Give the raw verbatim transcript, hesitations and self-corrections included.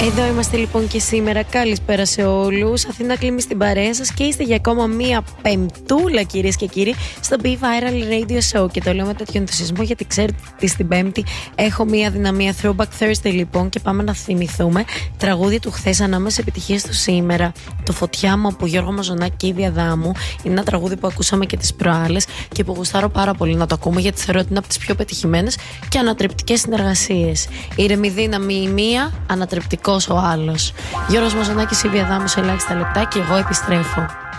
Εδώ είμαστε λοιπόν και σήμερα. Καλησπέρα σε όλους. Αθήνα Κλίμη στην παρέα σας και είστε για ακόμα μία πεμπτούλα, κυρίες και κύριοι, στο Be Viral Radio Show. Και το λέω με τέτοιο ενθουσιασμό γιατί ξέρετε ότι στην Πέμπτη έχω μία δυναμία Throwback Thursday λοιπόν. Και πάμε να θυμηθούμε τραγούδια του χθες ανάμεσα επιτυχίες του σήμερα. Το Φωτιά μου από Γιώργο Μαζονάκη και Ήδη Αδάμου. Είναι ένα τραγούδι που ακούσαμε και τις προάλλες και που γουστάρω πάρα πολύ να το ακούμε γιατί θεωρώ ότι είναι από τις πιο πετυχημένες και ανατρεπτικές συνεργασίες. Ήρεμη δύναμη η μία, ανατρεπτικός ο άλλος. Γιώργος Μαζονάκης, Ήδη Αδάμου σε ελάχιστα λεπτά και εγώ επιστρέφω.